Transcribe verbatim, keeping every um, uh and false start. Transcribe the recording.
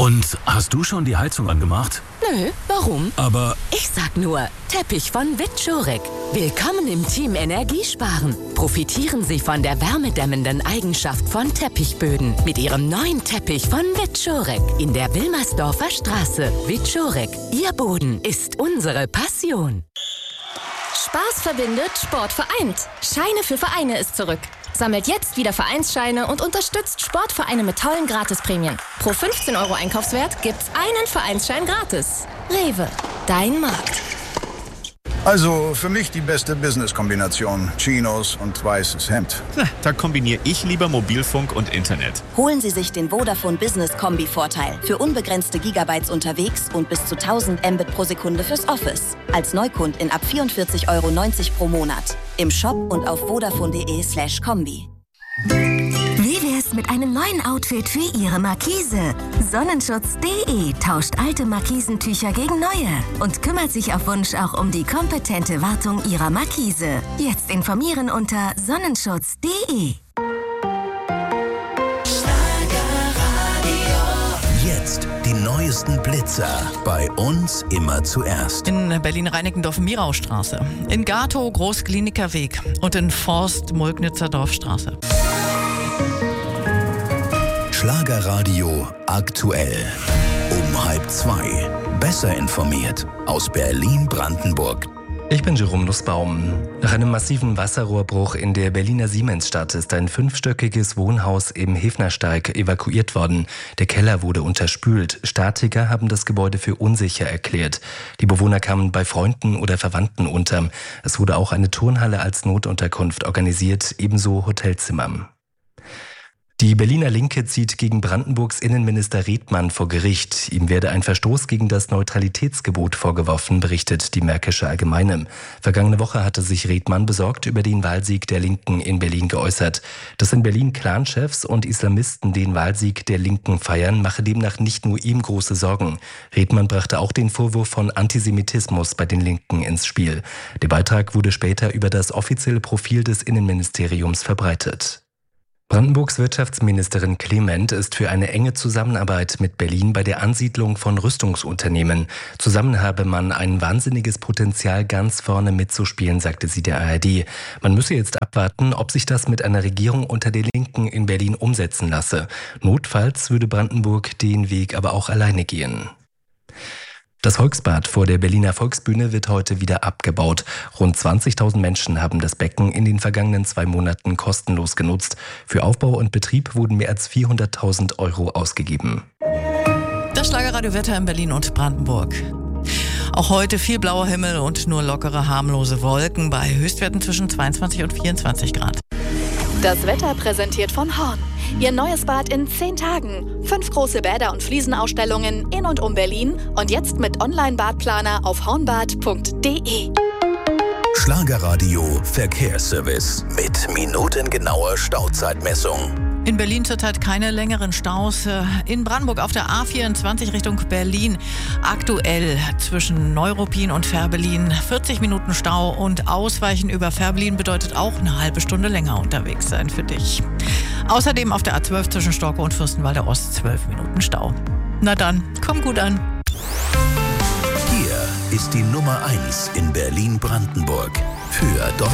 Und hast du schon die Heizung angemacht? Nö, warum? Aber Ich sag nur, Teppich von Witschorek. Willkommen im Team Energiesparen. Profitieren Sie von der wärmedämmenden Eigenschaft von Teppichböden mit Ihrem neuen Teppich von Witschorek in der Wilmersdorfer Straße. Witschorek, Ihr Boden ist unsere Passion. Spaß verbindet, Sport vereint. Scheine für Vereine ist zurück. Sammelt jetzt wieder Vereinsscheine und unterstützt Sportvereine mit tollen Gratisprämien. Pro fünfzehn Euro Einkaufswert gibt's einen Vereinsschein gratis. Rewe, dein Markt. Also für mich die beste Business-Kombination. Chinos und weißes Hemd. Na, da kombiniere ich lieber Mobilfunk und Internet. Holen Sie sich den Vodafone Business Kombi-Vorteil. Für unbegrenzte Gigabytes unterwegs und bis zu tausend Mbit pro Sekunde fürs Office. Als Neukundin ab vierundvierzig Euro neunzig pro Monat. Im Shop und auf vodafone.de slash Kombi. Wie wär's mit einem neuen Outfit für Ihre Markise? Sonnenschutz punkt de tauscht alte Markisentücher gegen neue und kümmert sich auf Wunsch auch um die kompetente Wartung Ihrer Markise. Jetzt informieren unter sonnenschutz punkt de. Jetzt die neuesten Blitzer. Bei uns immer zuerst. In Berlin-Reinickendorf-Miraustraße, in Gatow Großklinikerweg und in Forst-Mulgnitzer Dorfstraße. Schlagerradio aktuell. Um halb zwei. Besser informiert aus Berlin-Brandenburg. Ich bin Jerome Nussbaum. Nach einem massiven Wasserrohrbruch in der Berliner Siemensstadt ist ein fünfstöckiges Wohnhaus im Hefnersteig evakuiert worden. Der Keller wurde unterspült. Statiker haben das Gebäude für unsicher erklärt. Die Bewohner kamen bei Freunden oder Verwandten unter. Es wurde auch eine Turnhalle als Notunterkunft organisiert, ebenso Hotelzimmer. Die Berliner Linke zieht gegen Brandenburgs Innenminister Redmann vor Gericht. Ihm werde ein Verstoß gegen das Neutralitätsgebot vorgeworfen, berichtet die Märkische Allgemeine. Vergangene Woche hatte sich Redmann besorgt über den Wahlsieg der Linken in Berlin geäußert. Dass in Berlin Clanchefs und Islamisten den Wahlsieg der Linken feiern, mache demnach nicht nur ihm große Sorgen. Redmann brachte auch den Vorwurf von Antisemitismus bei den Linken ins Spiel. Der Beitrag wurde später über das offizielle Profil des Innenministeriums verbreitet. Brandenburgs Wirtschaftsministerin Clement ist für eine enge Zusammenarbeit mit Berlin bei der Ansiedlung von Rüstungsunternehmen. Zusammen habe man ein wahnsinniges Potenzial, ganz vorne mitzuspielen, sagte sie der A R D. Man müsse jetzt abwarten, ob sich das mit einer Regierung unter der Linken in Berlin umsetzen lasse. Notfalls würde Brandenburg den Weg aber auch alleine gehen. Das Volksbad vor der Berliner Volksbühne wird heute wieder abgebaut. Rund zwanzigtausend Menschen haben das Becken in den vergangenen zwei Monaten kostenlos genutzt. Für Aufbau und Betrieb wurden mehr als vierhunderttausend Euro ausgegeben. Das Schlagerradio-Wetter in Berlin und Brandenburg. Auch heute viel blauer Himmel und nur lockere, harmlose Wolken bei Höchstwerten zwischen zweiundzwanzig und vierundzwanzig Grad. Das Wetter präsentiert von Horn. Ihr neues Bad in zehn Tagen. Fünf große Bäder und Fliesenausstellungen in und um Berlin. Und jetzt mit Online-Badplaner auf hornbad punkt de. Schlagerradio Verkehrsservice mit minutengenauer Stauzeitmessung. In Berlin zurzeit keine längeren Staus. In Brandenburg auf der A vierundzwanzig Richtung Berlin. Aktuell zwischen Neuruppin und Fährberlin vierzig Minuten Stau. Und Ausweichen über Fährberlin bedeutet auch eine halbe Stunde länger unterwegs sein für dich. Außerdem auf der A zwölf zwischen Storkow und Fürstenwalder Ost zwölf Minuten Stau. Na dann, komm gut an. Hier ist die Nummer eins in Berlin-Brandenburg. Für Deutschland.